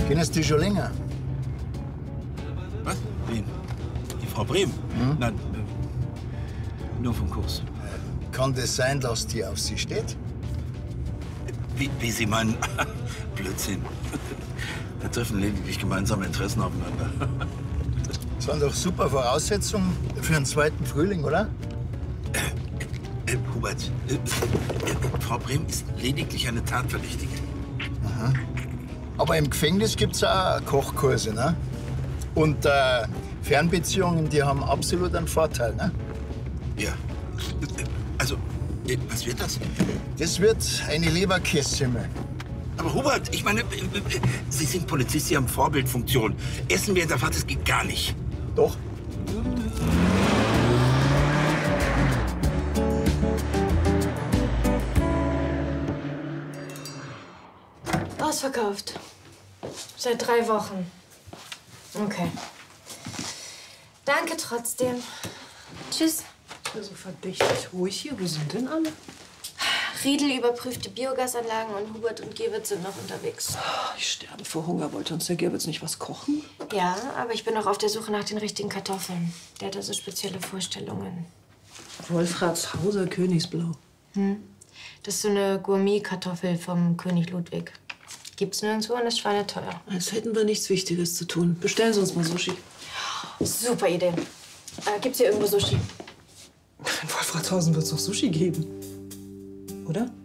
Kennst du die schon länger? Was? Wen? Die Frau Brehm? Nein, nur vom Kurs. Kann das sein, dass die auf sie steht? Wie Sie meinen? Blödsinn. Wir treffen lediglich gemeinsame Interessen aufeinander. Das sind doch super Voraussetzungen für einen zweiten Frühling, oder? Hubert, Frau Brehm ist lediglich eine Tatverdächtige. Aha. Aber im Gefängnis gibt's auch Kochkurse, ne? Und Fernbeziehungen, die haben absolut einen Vorteil, ne? Ja. Also, was wird das? Das wird eine Leberkässemmel. Aber Hubert, ich meine, Sie sind Polizist, Sie haben Vorbildfunktion. Essen während der Fahrt, das geht gar nicht. Doch. Ausverkauft. Seit 3 Wochen. Okay. Danke trotzdem. Tschüss. Also verdächtig ruhig hier. Wo sind denn alle? Riedel überprüft die Biogasanlagen und Hubert und Gewitz sind noch unterwegs. Ich sterbe vor Hunger. Wollte uns der Gewitz nicht was kochen? Ja, aber ich bin noch auf der Suche nach den richtigen Kartoffeln. Der hat da so spezielle Vorstellungen. Wolfratshauser Königsblau. Das ist so eine Gourmet-Kartoffel vom König Ludwig. Gibt's nirgendwo und ist schweineteuer. Als hätten wir nichts Wichtiges zu tun. Bestellen Sie uns mal Sushi. Super Idee. Gibt's hier irgendwo Sushi? In Wolfratshausen wird es doch Sushi geben. Oder?